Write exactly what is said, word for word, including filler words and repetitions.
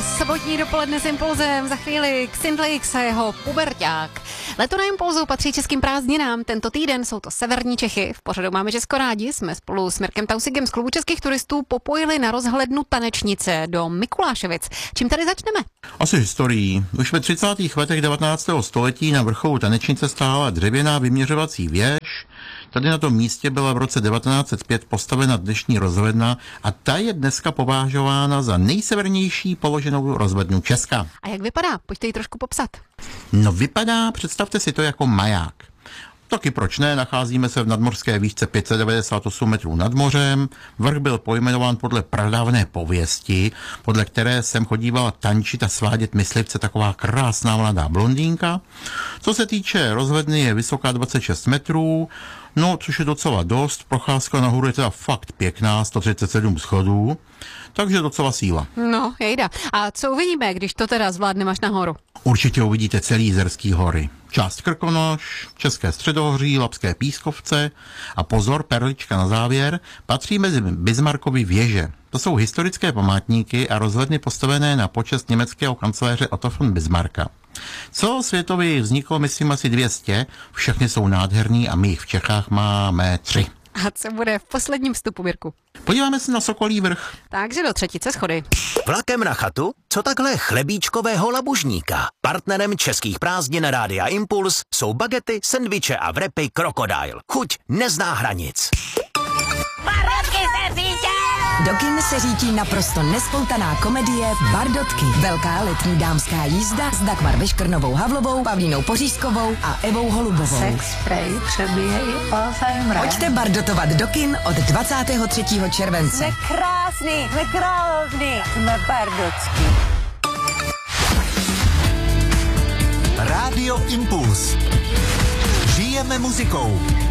sobotní dopoledne s Impulzem, za chvíli Xindlix a jeho puberťák. Leto na Impulzu patří českým prázdninám. Tento týden jsou to severní Čechy. V pořadu Máme Česko rádi. Jsme spolu s Mirkem Tausigem z Klubu českých turistů popojili na rozhlednu Tanečnice do Mikuláševic. Čím tady začneme? Asi historií. Už ve třicátých letech devatenáctého století na vrcholu Tanečnice stála dřevěná vyměřovací věž. Tady na tom místě byla v roce devatenáct set pět postavena dnešní rozhledna a ta je dneska považována za nejsevernější položenou rozhlednu Česka. A jak vypadá? Pojďte ji trošku popsat. No vypadá, představte si to jako maják. Taky proč ne, nacházíme se v nadmořské výšce pět set devadesát osm metrů nad mořem. Vrch byl pojmenován podle pradávné pověsti, podle které sem chodívala tančit a svádět myslivce taková krásná mladá blondýnka. Co se týče rozhledny, je vysoká dvacet šest metrů, no což je docela dost, procházka nahoru je teda fakt pěkná, sto třicet sedm schodů, takže docela síla. No, jejda. A co uvidíme, když to teda zvládneme až nahoru? Určitě uvidíte celý Jizerský hory. Část Krkonoš, České středohoří, Labské pískovce a pozor, perlička na závěr, patří mezi Bismarckovy věže. To jsou historické památníky a rozhledny postavené na počest německého kancléře Otto von Bismarcka. Co světově vzniklo, myslím, asi dvě stě, všechny jsou nádherný a my jich v Čechách máme tři. A co bude v posledním vstupu, Mirku? Podíváme se na Sokolí vrch. Takže do třetice schody. Vlakem na chatu? Co takhle chlebíčkového labužníka? Partnerem českých prázdnin Rádia Impuls jsou bagety, sendviče a wrapy Crocodile. Chuť nezná hranic. Bardotky se řítí! Do kin se řítí naprosto nespoutaná komedie Bardotky. Velká letní dámská jízda s Dagmar Veškrnovou Havlovou, Pavlínou Pořízkovou a Evou Holubovou. Sex spray přebíjejí Alzheimer. Pojďte bardotovat do kin od dvacátého třetího července. Jsme krásný, jsme krásný, jsme bardocky. Rádio Impuls. Žijeme muzikou.